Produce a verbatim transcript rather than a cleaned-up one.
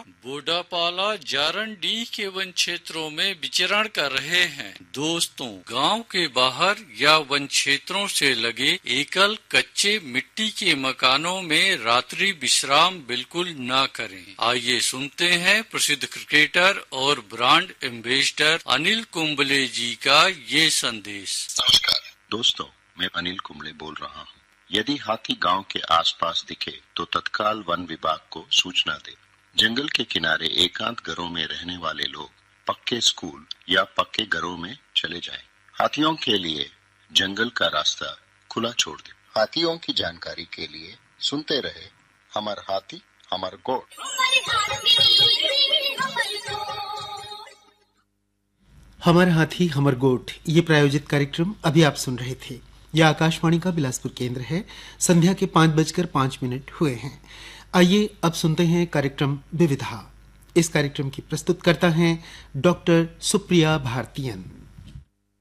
बोडापाला जारन D के one क्षेत्रों में विचरण कर रहे हैं। दोस्तों, गांव के बाहर या वन क्षेत्रों से लगे एकल कच्चे मिट्टी के मकानों में रात्रि विश्राम बिल्कुल न करें। आइए सुनते हैं प्रसिद्ध क्रिकेटर और ब्रांड एम्बेसडर अनिल कुंबले जी का ये संदेश। नमस्कार दोस्तों, मैं अनिल कुंबले बोल रहा हूँ। यदि हाथी गांव के आसपास दिखे तो तत्काल वन विभाग को सूचना दे। जंगल के किनारे एकांत घरों में रहने वाले लोग पक्के स्कूल या पक्के घरों में चले जाएं। हाथियों के लिए जंगल का रास्ता खुला छोड़ दे। हाथियों की जानकारी के लिए सुनते रहे हमार हाथी हमार गोठ। हमार हाथी हमर गोठ, ये प्रायोजित कार्यक्रम अभी आप सुन रहे थे। यह आकाशवाणी का बिलासपुर केंद्र है। संध्या के पांच बजकर पांच मिनट हुए हैं। आइए अब सुनते हैं कार्यक्रम विविधा। इस कार्यक्रम की प्रस्तुत करता है डॉक्टर सुप्रिया भारतीयन।